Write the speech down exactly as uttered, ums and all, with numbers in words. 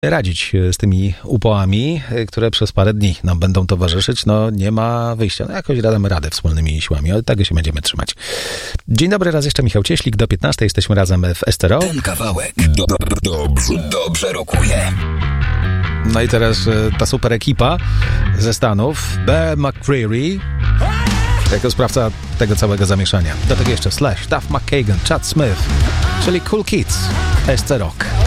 radzić z tymi upałami, które przez parę dni nam będą towarzyszyć. No nie ma wyjścia. No jakoś damy radę wspólnymi siłami, ale tego się będziemy trzymać. Dzień dobry, raz jeszcze Michał Cieślik. Do piętnastej jesteśmy razem w S T R O. Ten kawałek do, do, dobrze, dobrze rokuje. No i teraz ta super ekipa ze Stanów. Bear McCreary jako sprawca tego całego zamieszania. Do tego jeszcze Slash, Duff McKagan, Chad Smith, czyli Cool Kids, S C Rock.